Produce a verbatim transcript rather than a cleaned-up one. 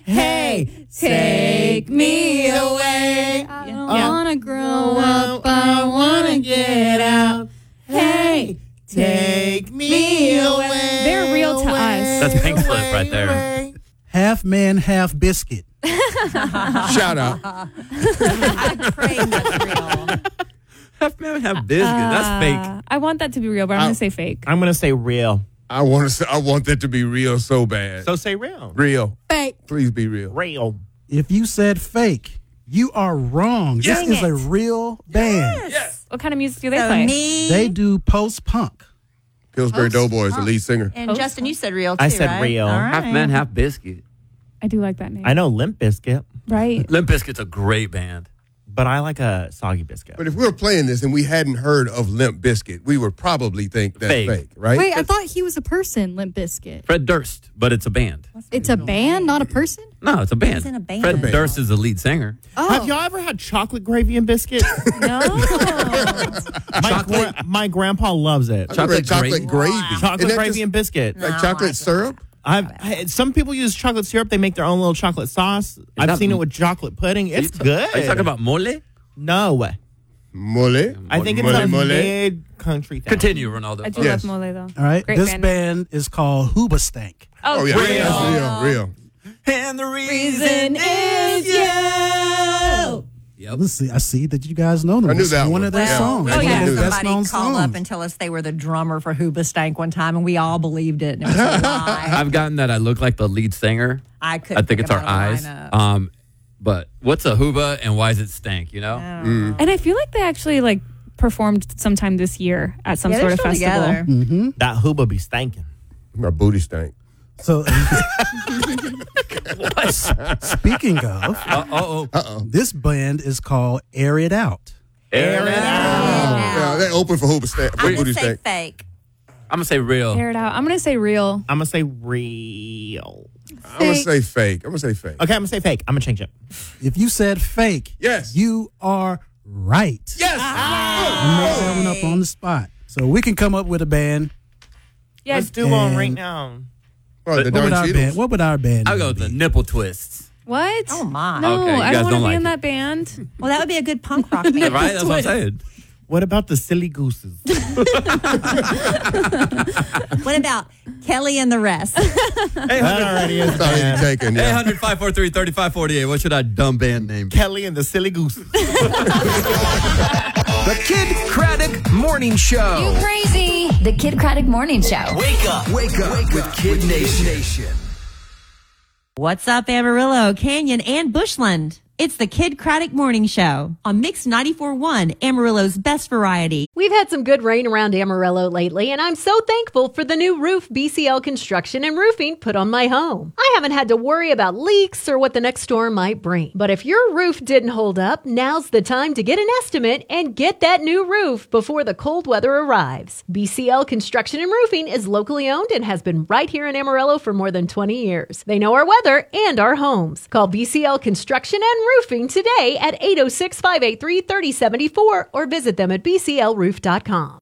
Hey, take me away. I don't Yeah. want to grow up. I want to get out. Hey, Take me away. They're real to us. That's Pink Slip right there. Half man, half biscuit. Shout out. I pray that's real. Half man, half biscuit. That's fake. Uh, I want that to be real, but I'm I- going to say fake. I'm going to say real. I want to. Say, I want that to be real so bad. So say real. Real. Fake. Please be real. Real. If you said fake, you are wrong. This Dang is a it. real band. Yes. What kind of music do they So play? me They do post-punk. Pillsbury Doughboys, the lead singer. and Justin, you said real too, I said right? real. All right. Half man, half biscuit. I do like that name. I know Limp Bizkit, Right. Limp Bizkit's a great band. but I like a soggy biscuit. But if we were playing this and we hadn't heard of Limp Bizkit, we would probably think that's fake, Fake. right? Wait, I thought he was a person, Limp Bizkit. Fred Durst, but it's a band. It's a band, not a person? No, it's a band. He's in a band. Fred Band. Durst is the lead singer. Oh. Have y'all ever had chocolate gravy and biscuit? No. my, Chocolate- gra- my grandpa loves it. I've never had chocolate chocolate gravy. gravy. Chocolate Isn't that gravy just and biscuit. like No, chocolate I- syrup? I've I, some people use chocolate syrup. They make their own little chocolate sauce. I've that- seen it with chocolate pudding. It's Are you ta- good. Are you talking about mole? No, Mole? I think it's mole, a mole. mid country thing. Continue, Ronaldo. I do Yes. love mole, though. All right. Great this band. band is called Hoobastank. Oh, yeah. Real. That's real, real. And the Reason is you. Yep. Let's see. I see that you guys know them. I knew It's that one one. of their Yeah. songs. We Oh, One yeah. of had their best somebody known call up songs. and tell us they were the drummer for Hoobastank one time, and we all believed it. And it was a lie. I've gotten that I look like the lead singer. I couldn't I think it's our about a eyes. lineup. Um, but what's a hooba and why is it stank? You know? And I feel like they actually like performed sometime this year at some Yeah, sort they're of still festival. together. That hooba be stankin'. My booty stank. So, speaking of, Uh oh. this band is called Air It Out. Air it out. Yeah, they open for Hooba stank. For I'm booty going to say stank. fake. I'm gonna say real. Air it out. I'm gonna say real. I'm gonna say real. I'm going to say fake. I'm going to say fake. Okay, I'm gonna say fake. I'm gonna change it. If you said fake, Yes. you are right. Yes. You made that one up on the spot. So we can come up with a band. Yeah. Let's do one And- right now. Oh, the What would darn our Cheetos. band? What would our band? I'll go name with the be? nipple twists. What? Oh, my. No, Okay, you I guys don't want to don't be like in it. that band. Well, that would be a good punk rock band. Right? That's what I'm saying. What about the silly gooses? What about Kelly and the rest? That already is That's already bad. taken. eight Yeah. hundred, five four three, three five four eight. What should our dumb band name be? Kelly and the silly gooses. The Kid Craddock Morning Show. Crazy. The Kid Craddock Morning Show. Wake up. Wake up with Kid Nation. What's up, Amarillo, Canyon, and Bushland? It's the Kid Craddock Morning Show on Mix ninety-four point one, Amarillo's best variety. We've had some good rain around Amarillo lately, and I'm so thankful for the new roof B C L Construction and Roofing put on my home. I haven't had to worry about leaks or what the next storm might bring. But if your roof didn't hold up, now's the time to get an estimate and get that new roof before the cold weather arrives. B C L Construction and Roofing is locally owned and has been right here in Amarillo for more than twenty years. They know our weather and our homes. Call B C L Construction and Roofing today at eight oh six, five eight three, three oh seven four or visit them at b c l roof dot com.